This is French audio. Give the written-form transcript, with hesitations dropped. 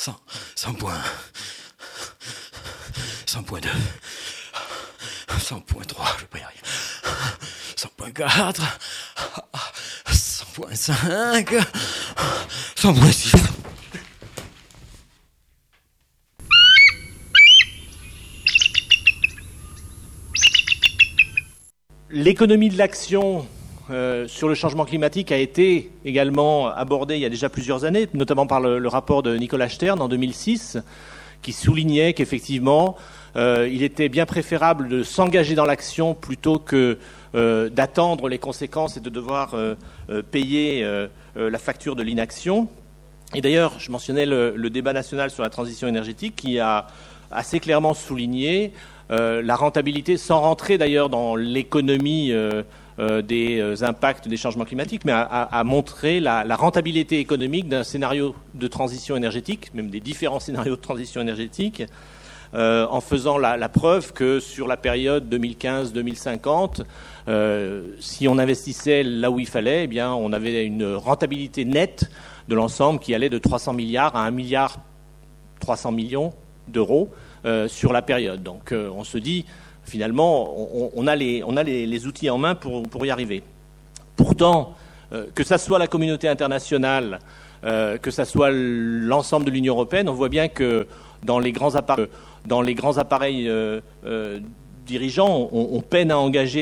100 points. 100.2. 100.3, je vais pas y arriver. 100.4. 100.5. 100.6. L'économie de l'action sur le changement climatique a été également abordée il y a déjà plusieurs années, notamment par le rapport de Nicolas Stern en 2006, qui soulignait qu'effectivement, il était bien préférable de s'engager dans l'action plutôt que d'attendre les conséquences et de devoir payer la facture de l'inaction. Et d'ailleurs, je mentionnais le débat national sur la transition énergétique qui a assez clairement souligné la rentabilité, sans rentrer d'ailleurs dans l'économie des impacts des changements climatiques, mais à montrer la rentabilité économique d'un scénario de transition énergétique, même des différents scénarios de transition énergétique, en faisant la preuve que sur la période 2015-2050, si on investissait là où il fallait, eh bien, on avait une rentabilité nette de l'ensemble qui allait de 300 milliards à 1 milliard 300 millions d'euros sur la période. Donc on se dit, finalement, on a les outils en main pour y arriver. Pourtant, que ça soit la communauté internationale, que ça soit l'ensemble de l'Union européenne, on voit bien que dans les grands appareils dirigeants, on peine à engager